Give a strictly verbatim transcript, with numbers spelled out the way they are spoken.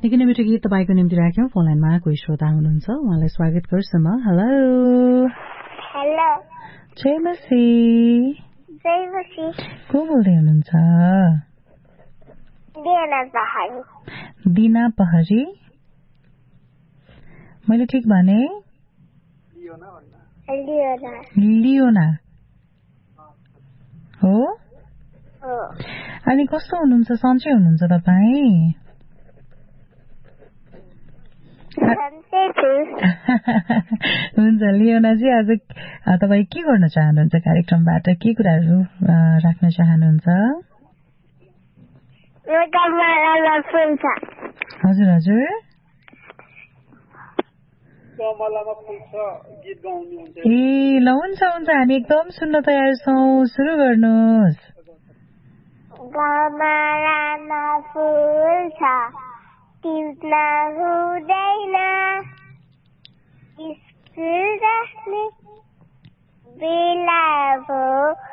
निकै नै मिठो गीत तपाईको निम्ति राख्यौं। फोन लाइनमा कोही श्रोता हुनुहुन्छ, उहाँलाई स्वागत गर्छु म। Hello hello जयमसी। जयमसी। को बोल्दै हुनुहुन्छ? दिना पहाडी। दिना पहाडी। मैले ठीक भने? लियोना। लियोना हो? हो। अनि कस्तो हुनुहुन्छ? सन्चै हुनुहुन्छ तपाईँ? हुन्छ लियोनाजी, आज तपाईँ के गर्न चाहनुहुन्छ? कार्यक्रमबाट के कुराहरू राख्न चाहनुहुन्छ? हजुर हजुर। ए ल हुन्छ हुन्छ, हामी एकदम सुन्न तयार छौँ, सुरु गर्नुहोस्। गमलामा फुल छ टिप्न हुँदैन, स्कुल राख्ने बेला भो